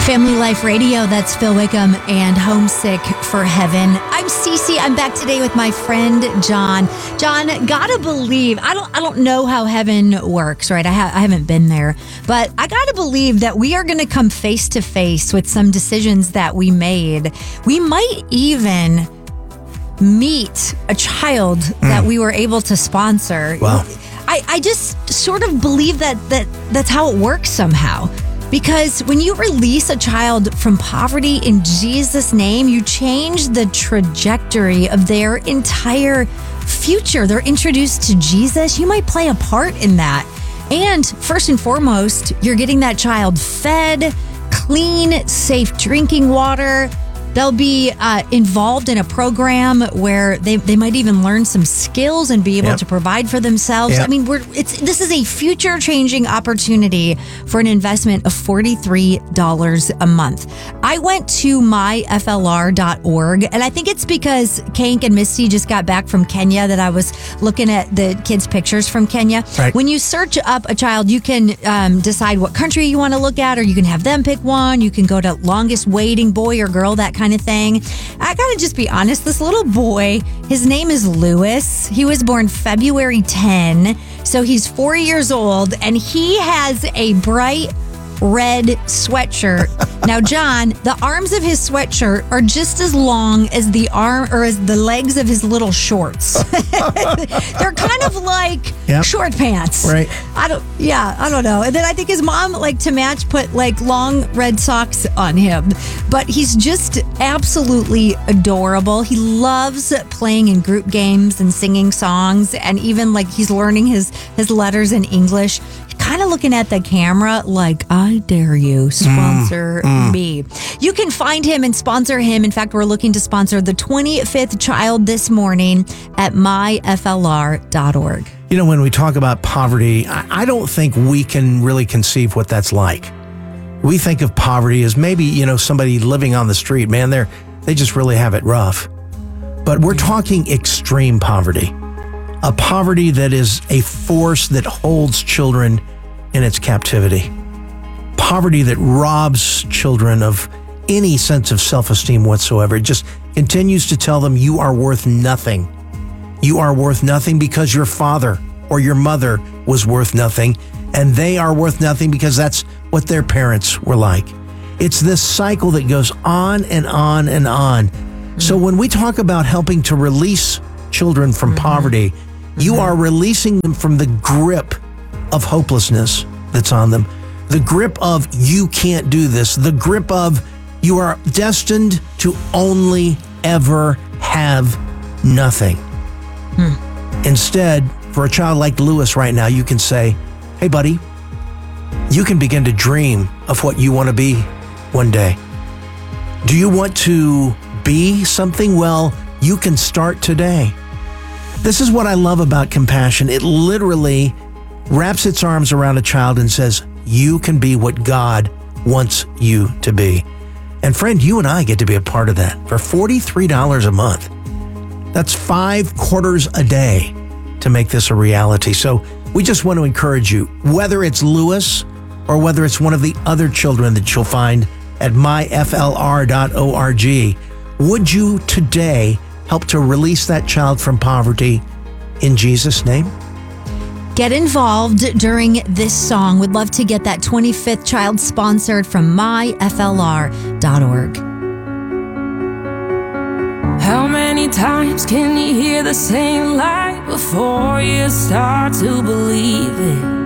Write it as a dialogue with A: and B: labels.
A: Family Life Radio, that's Phil Wickham and Homesick for Heaven. I'm Cece. I'm back today with my friend John. John, gotta believe, I don't know how heaven works, right? I haven't been there, but I gotta believe that we are gonna come face to face with some decisions that we made. We might even meet a child that we were able to sponsor.
B: Wow.
A: I just sort of believe that's how it works somehow. Because when you release a child from poverty in Jesus' name, you change the trajectory of their entire future. They're introduced to Jesus. You might play a part in that. And first and foremost, you're getting that child fed, clean, safe drinking water. They'll be involved in a program where they might even learn some skills and be able to provide for themselves. I mean, this is a future-changing opportunity for an investment of $43 a month. I went to myflr.org, and I think it's because Kank and Misty just got back from Kenya that I was looking at the kids' pictures from Kenya. Right. When you search up a child, you can decide what country you want to look at, or you can have them pick one. You can go to longest waiting boy or girl, that kind of thing. I gotta just be honest, this little boy, his name is Lewis. He was born February 10, so he's 4 years old, and he has a bright red sweatshirt. Now, John, the arms of his sweatshirt are just as long as the legs of his little shorts. They're kind of like short pants.
B: Right.
A: I don't know. And then I think his mom, to match, put long red socks on him. But he's just absolutely adorable. He loves playing in group games and singing songs, and even he's learning his letters in English. Kind of looking at the camera like, I dare you, sponsor me. You can find him and sponsor him. In fact, we're looking to sponsor the 25th child this morning at myflr.org.
B: You know, when we talk about poverty, I don't think we can really conceive what that's like. We think of poverty as maybe, somebody living on the street. Man, they just really have it rough. But we're talking extreme poverty. A poverty that is a force that holds children in its captivity. Poverty that robs children of any sense of self-esteem whatsoever. It just continues to tell them you are worth nothing. You are worth nothing because your father or your mother was worth nothing, and they are worth nothing because that's what their parents were like. It's this cycle that goes on and on and on. So when we talk about helping to release children from poverty, you are releasing them from the grip of hopelessness that's on them, the grip of you can't do this, the grip of you are destined to only ever have nothing. Instead, for a child like Lewis right now, you can say, hey, buddy, you can begin to dream of what you want to be one day. Do you want to be something? Well, you can start today. This is what I love about compassion. It literally wraps its arms around a child and says, you can be what God wants you to be. And friend, you and I get to be a part of that for $43 a month. That's 5 quarters a day to make this a reality. So we just want to encourage you, whether it's Lewis or whether it's one of the other children that you'll find at myflr.org, would you today help to release that child from poverty in Jesus' name?
A: Get involved during this song. We'd love to get that 25th child sponsored from myflr.org.
C: How many times can you hear the same lie before you start to believe it?